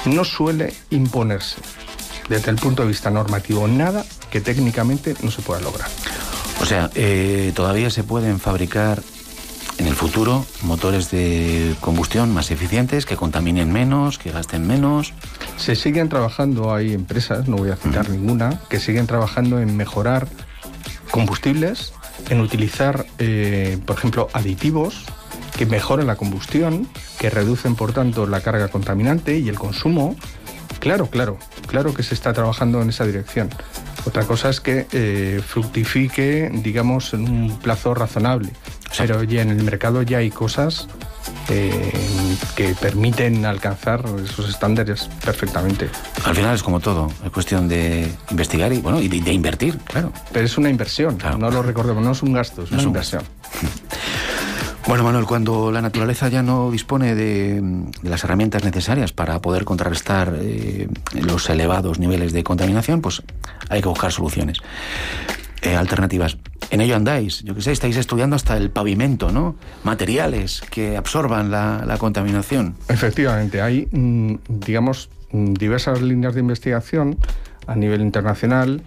no suele imponerse desde el punto de vista normativo nada que técnicamente no se pueda lograr. O sea, todavía se pueden fabricar en el futuro motores de combustión más eficientes, que contaminen menos, que gasten menos. Se siguen trabajando, hay empresas, no voy a citar ninguna, que siguen trabajando en mejorar combustibles, en utilizar, por ejemplo, aditivos que mejoren la combustión, que reducen, por tanto, la carga contaminante y el consumo. Claro que se está trabajando en esa dirección. Otra cosa es que fructifique, digamos, en un plazo razonable. Pero ya en el mercado ya hay cosas que permiten alcanzar esos estándares perfectamente. Al final es como todo, es cuestión de investigar y de invertir, claro. Pero es una inversión, claro. No lo recordemos, no es un gasto, es una inversión. Bueno, Manuel, cuando la naturaleza ya no dispone de las herramientas necesarias para poder contrarrestar los elevados niveles de contaminación, pues hay que buscar soluciones, alternativas. En ello andáis, yo qué sé, estáis estudiando hasta el pavimento, ¿no? Materiales que absorban la contaminación. Efectivamente, hay, digamos, diversas líneas de investigación a nivel internacional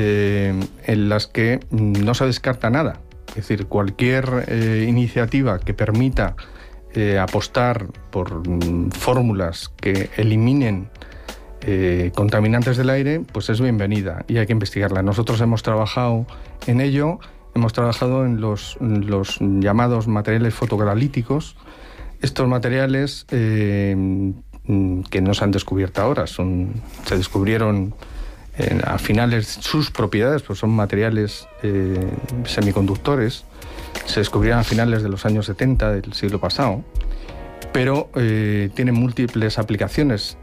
en las que no se descarta nada. Es decir, cualquier iniciativa que permita apostar por fórmulas que eliminen contaminantes del aire, pues es bienvenida y hay que investigarla. Nosotros hemos trabajado en ello, hemos trabajado en los llamados materiales fotocralíticos. Estos materiales que no se han descubierto ahora, se descubrieron a finales, sus propiedades, pues son materiales semiconductores, se descubrieron a finales de los años 70 del siglo pasado, pero tienen múltiples aplicaciones.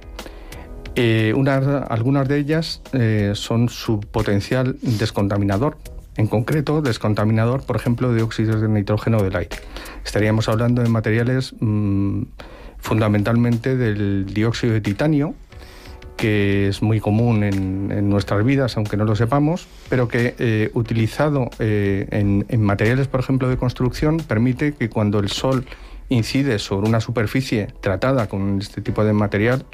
Algunas de ellas son su potencial descontaminador, en concreto descontaminador, por ejemplo, de óxidos de nitrógeno del aire. Estaríamos hablando de materiales fundamentalmente del dióxido de titanio, que es muy común en nuestras vidas, aunque no lo sepamos, pero que utilizado en materiales, por ejemplo, de construcción, permite que cuando el sol incide sobre una superficie tratada con este tipo de material,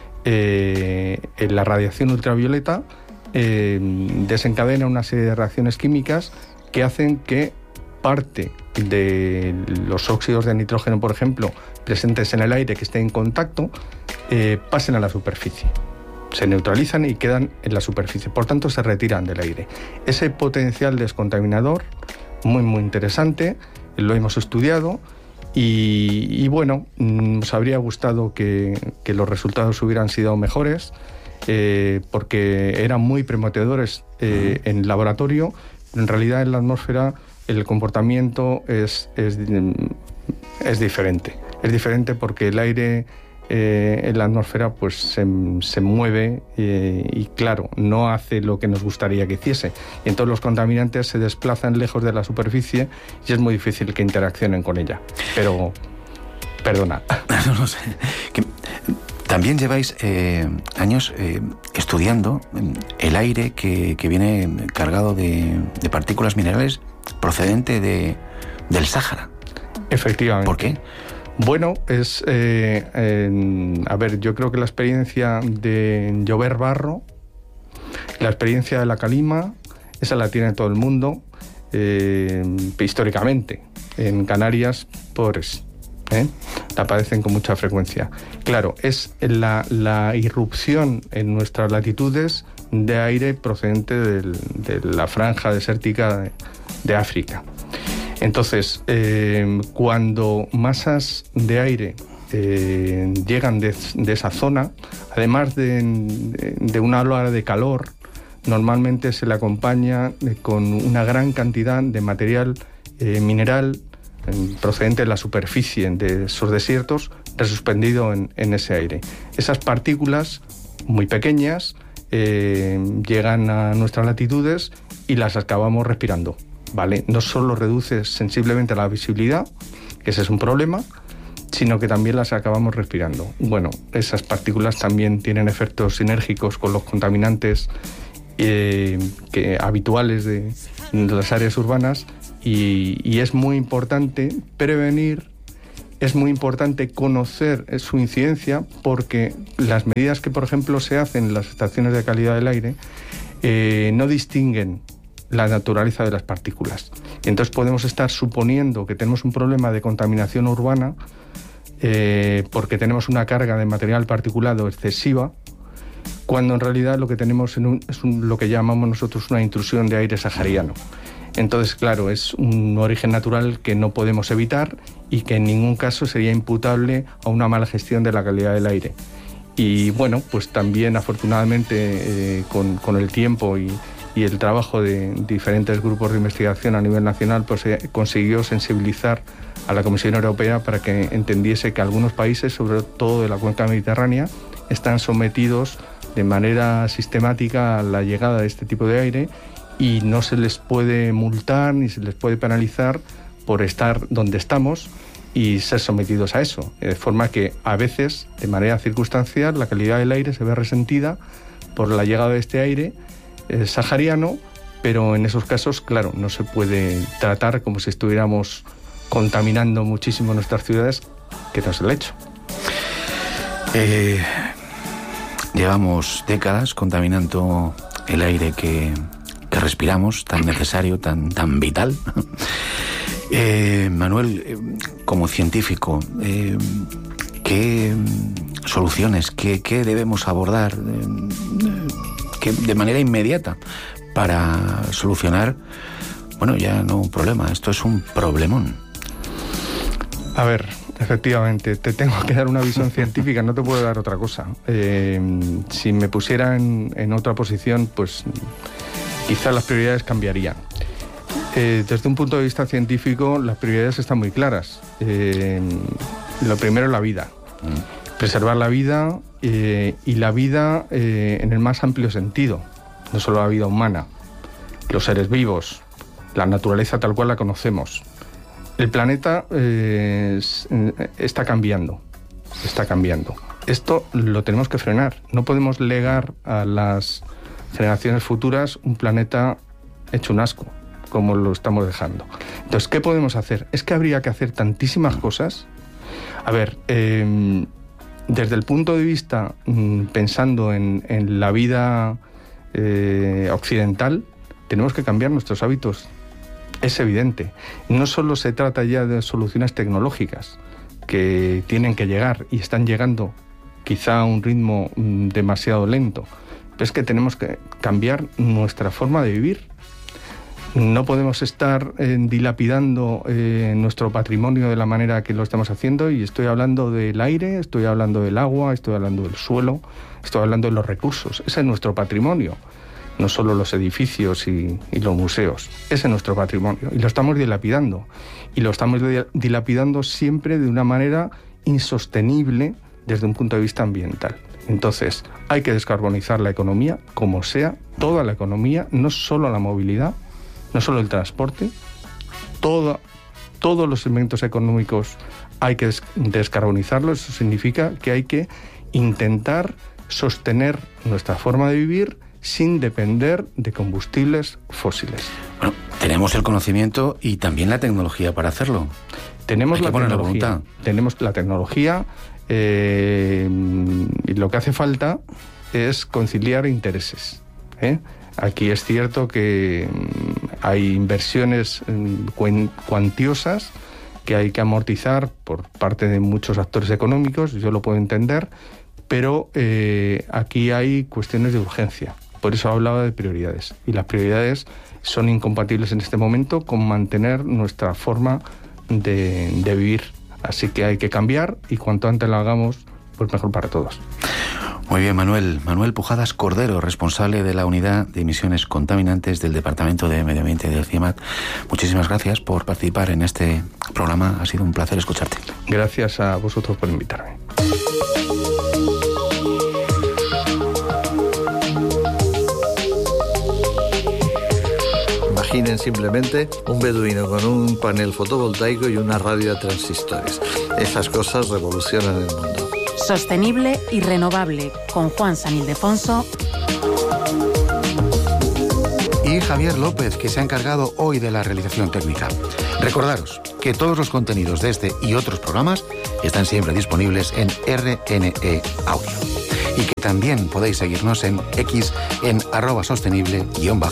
la radiación ultravioleta desencadena una serie de reacciones químicas que hacen que parte de los óxidos de nitrógeno, por ejemplo, presentes en el aire que estén en contacto, pasen a la superficie. Se neutralizan y quedan en la superficie, por tanto se retiran del aire. Ese potencial descontaminador, muy muy interesante, lo hemos estudiado y bueno, nos habría gustado que los resultados hubieran sido mejores, porque eran muy prometedores en laboratorio. En realidad en la atmósfera el comportamiento es diferente. Es diferente porque el aire en la atmósfera pues se mueve y claro, no hace lo que nos gustaría que hiciese. Y entonces los contaminantes se desplazan lejos de la superficie y es muy difícil que interaccionen con ella. Pero, perdona. No sé. También lleváis años estudiando el aire que viene cargado de partículas minerales procedente del Sáhara. Efectivamente. ¿Por qué? Bueno, yo creo que la experiencia de llover barro, la experiencia de la calima, esa la tiene todo el mundo, históricamente. En Canarias, pobres, la padecen con mucha frecuencia. Claro, es la irrupción en nuestras latitudes de aire procedente de la franja desértica de África. Entonces, cuando masas de aire llegan de esa zona, además de una ola de calor, normalmente se le acompaña con una gran cantidad de material mineral procedente de la superficie de esos desiertos, resuspendido en ese aire. Esas partículas muy pequeñas llegan a nuestras latitudes y las acabamos respirando. ¿Vale? No solo reduce sensiblemente la visibilidad, que ese es un problema, sino que también las acabamos respirando. Bueno, esas partículas también tienen efectos sinérgicos con los contaminantes habituales de las áreas urbanas y es muy importante prevenir es muy importante conocer su incidencia, porque las medidas que, por ejemplo, se hacen en las estaciones de calidad del aire no distinguen la naturaleza de las partículas. Y entonces podemos estar suponiendo que tenemos un problema de contaminación urbana porque tenemos una carga de material particulado excesiva, cuando en realidad lo que tenemos lo que llamamos nosotros una intrusión de aire sahariano. Entonces, claro, es un origen natural que no podemos evitar y que en ningún caso sería imputable a una mala gestión de la calidad del aire. Y bueno, pues también afortunadamente con el tiempo y el trabajo de diferentes grupos de investigación a nivel nacional, pues se consiguió sensibilizar a la Comisión Europea para que entendiese que algunos países, sobre todo de la cuenca mediterránea, están sometidos de manera sistemática a la llegada de este tipo de aire y no se les puede multar ni se les puede penalizar por estar donde estamos y ser sometidos a eso. De forma que a veces, de manera circunstancial, la calidad del aire se ve resentida por la llegada de este aire sahariano, pero en esos casos, claro, no se puede tratar como si estuviéramos contaminando muchísimo nuestras ciudades, que no es el hecho. Llevamos décadas contaminando el aire que respiramos, tan necesario, tan vital. Manuel, como científico, ¿qué soluciones, qué debemos abordar de manera inmediata para solucionar, bueno, ya no un problema, esto es un problemón? A ver, efectivamente, te tengo que dar una visión científica, no te puedo dar otra cosa. Si me pusiera en otra posición, pues quizás las prioridades cambiarían. Desde un punto de vista científico, las prioridades están muy claras. Lo primero es la vida. Preservar la vida y la vida en el más amplio sentido. No solo la vida humana, los seres vivos, la naturaleza tal cual la conocemos. El planeta está cambiando. Esto lo tenemos que frenar. No podemos legar a las generaciones futuras un planeta hecho un asco, como lo estamos dejando. Entonces, ¿qué podemos hacer? Es que habría que hacer tantísimas cosas. A ver, desde el punto de vista, pensando en la vida occidental, tenemos que cambiar nuestros hábitos. Es evidente. No solo se trata ya de soluciones tecnológicas que tienen que llegar y están llegando quizá a un ritmo demasiado lento, pero es que tenemos que cambiar nuestra forma de vivir. No podemos estar dilapidando nuestro patrimonio de la manera que lo estamos haciendo, y estoy hablando del aire, estoy hablando del agua, estoy hablando del suelo, estoy hablando de los recursos. Ese es nuestro patrimonio. No solo los edificios y los museos, ese es nuestro patrimonio y lo estamos dilapidando. Y lo estamos dilapidando siempre de una manera insostenible desde un punto de vista ambiental. Entonces, hay que descarbonizar la economía, como sea, toda la economía, no solo la movilidad, no solo el transporte, todos los segmentos económicos hay que descarbonizarlos. Eso significa que hay que intentar sostener nuestra forma de vivir sin depender de combustibles fósiles. Bueno, tenemos el conocimiento y también la tecnología para hacerlo. Tenemos la tecnología y lo que hace falta es conciliar intereses. Aquí es cierto que hay inversiones cuantiosas que hay que amortizar por parte de muchos actores económicos, yo lo puedo entender, pero aquí hay cuestiones de urgencia. Por eso hablaba de prioridades. Y las prioridades son incompatibles en este momento con mantener nuestra forma de vivir. Así que hay que cambiar y cuanto antes lo hagamos, pues mejor para todos. Muy bien, Manuel. Manuel Pujadas Cordero, responsable de la Unidad de Emisiones Contaminantes del Departamento de Medio Ambiente del CIEMAT. Muchísimas gracias por participar en este programa. Ha sido un placer escucharte. Gracias a vosotros por invitarme. Imaginen simplemente un beduino con un panel fotovoltaico y una radio de transistores. Esas cosas revolucionan el mundo. Sostenible y renovable, con Juan San Ildefonso y Javier López, que se ha encargado hoy de la realización técnica. Recordaros que todos los contenidos de este y otros programas están siempre disponibles en RNE Audio. Y que también podéis seguirnos en X en @sostenible_.